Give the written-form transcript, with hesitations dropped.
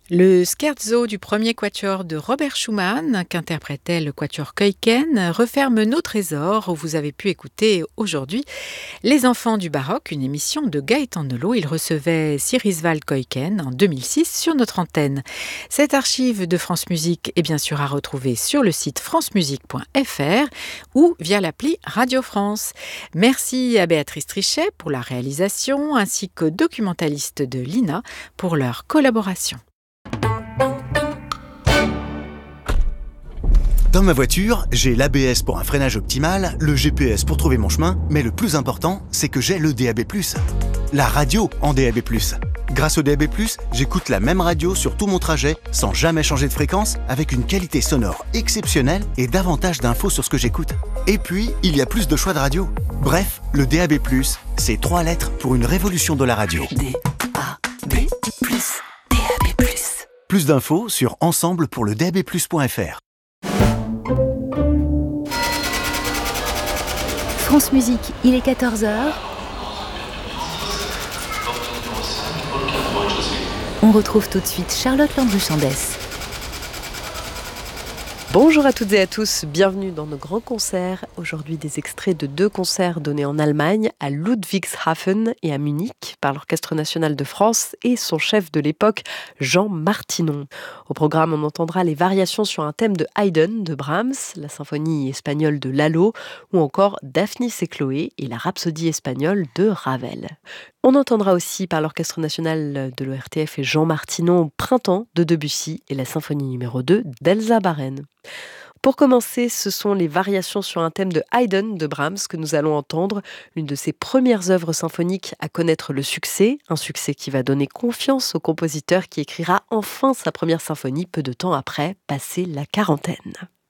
Le scherzo du premier quatuor de Robert Schumann, qu'interprétait le quatuor Keuken, referme nos trésors où vous avez pu écouter aujourd'hui Les Enfants du Baroque, une émission de Gaëtan Nolot. Il recevait Cirisval Keuken en 2006 sur notre antenne. Cette archive de France Musique est bien sûr à retrouver sur le site francemusique.fr ou via l'appli Radio France. Merci à Béatrice Trichet pour la réalisation ainsi qu'aux documentalistes de l'INA pour leur collaboration. Dans ma voiture, j'ai l'ABS pour un freinage optimal, le GPS pour trouver mon chemin, mais le plus important, c'est que j'ai le DAB+. La radio en DAB+. Grâce au DAB+, j'écoute la même radio sur tout mon trajet, sans jamais changer de fréquence, avec une qualité sonore exceptionnelle et davantage d'infos sur ce que j'écoute. Et puis, il y a plus de choix de radio. Bref, le DAB+, c'est 3 lettres pour une révolution de la radio. DAB+, DAB+. Plus d'infos sur ensemble-pour-le-DAB+.fr. France Musique, il est 14h. On retrouve tout de suite Charlotte Landru-Chandès. Bonjour à toutes et à tous, bienvenue dans nos grands concerts. Aujourd'hui, des extraits de 2 concerts donnés en Allemagne, à Ludwigshafen et à Munich, par l'Orchestre national de France et son chef de l'époque, Jean Martinon. Au programme, on entendra les variations sur un thème de Haydn de Brahms, la symphonie espagnole de Lalo, ou encore Daphnis et Chloé et la rhapsodie espagnole de Ravel. On entendra aussi par l'Orchestre national de l'ORTF et Jean Martinon Printemps de Debussy et la symphonie numéro 2 d'Elsa Baren. Pour commencer, ce sont les variations sur un thème de Haydn de Brahms que nous allons entendre, l'une de ses premières œuvres symphoniques à connaître le succès, un succès qui va donner confiance au compositeur qui écrira enfin sa première symphonie peu de temps après, passé la quarantaine.